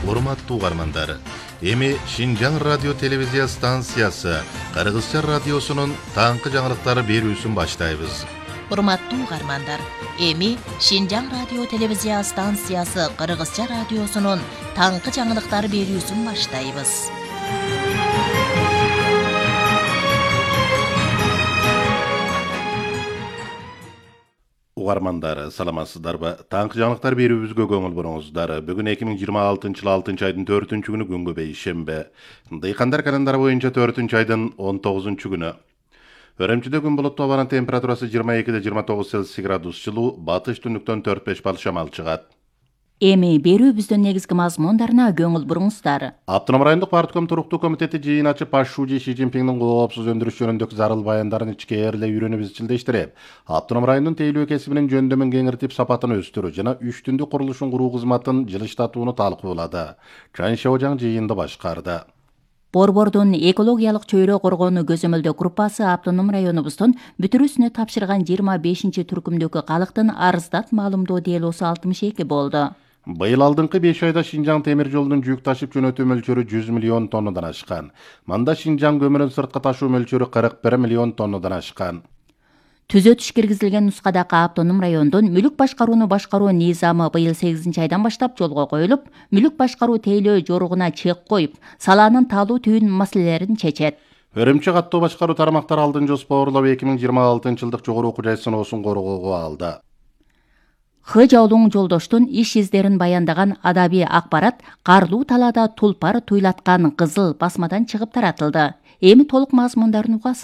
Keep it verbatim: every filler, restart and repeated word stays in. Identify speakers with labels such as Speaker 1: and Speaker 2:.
Speaker 1: урматтуу угармандар, эми Шинжаң радио телевизия станциясы Кыргызча радиосунун таңкы жаңылыктары берүүсүн баштайбыз.
Speaker 2: Урматтуу угармандар, эми Шинжаң радио телевизия станциясы Кыргызча радиосунун таңкы жаңылыктары берүүсүн баштайбыз.
Speaker 1: Угармандар, саламатсыздарбы? Таңкы жаңылыктар берүүбүзгө көңүл буруңуздар. Бүгүн эки миң жыйырма алтынчы жыл алтынчы айдын төртүнчү күнү күнгө бейшембе. Дыйкандар календары боюнча төртүнчү айдын он тогузунчу күнү. Өрөмчүдө күн булуттуу, абанын температурасы жыйырма экиде жыйырма тогуз Цельсий градус жылуу, батыш түндүктөн төрт беш балл шамал чыгат.
Speaker 3: Эми берүүбүздүн негизги мазмундарына көңүл буруңуздар.
Speaker 1: Автоном райондук партком туруктуу комитети жыйын ачып, Пашшужи Ши Цзиньпиндин коопсуз өндүрүш жөнүндөгү зарыл баяндарын ичкээрле үйрөнүп изчилдештирип, автоном райондун тейлөө кесибинин жөндөмүн кеңиртип, сапатын өстүрүү жана үч түндүк курулушун куруу кызматын жылыштатууну талкуулады. Чан Шаожаң жыйынды башкарды.
Speaker 3: Борбордун экологиялык чөйрө коргоону көзөмөлдөө группасы автоном районубуздун бүтүрүүсүнө тапшырган жыйырма бешинчи түркүмдөгү калктын арыздат маалымдоо делосу алтымыш эки болду.
Speaker 1: Быйыл алдыңкы беш айда Шинжаң темир жолунун жүк ташып жөнөтүү мөлчөрү жүз миллион тоннадан ашкан. Мында Шинжаң көмүрүн сыртка ташуу мөлчөрү кырк бир миллион тоннадан ашкан.
Speaker 3: Түзөтүш киргизилген нускадагы автоном райондун мүлүк башкарууну башкаруу низамы быйыл сегизинчи айдан баштап жолго коюлуп, мүлүк башкаруу тейлөө жоругуна чек коюп, салаанын таалуу түйүн маселелерин чечет.
Speaker 1: Өрөмчү каттоо башкаруу тармактары алдын жоспарлап эки миң жыйырма алтынчы жылдык жогору окуу жай сыноосун коргоого алды.
Speaker 3: Хы Жаулуң Жолдоштун иш издерин баяндаган адабий акбарат карлуу талаада тулпар туйлаткан кызыл басмадан чыгып таратылды. Эми толук мазмундарын угасыз.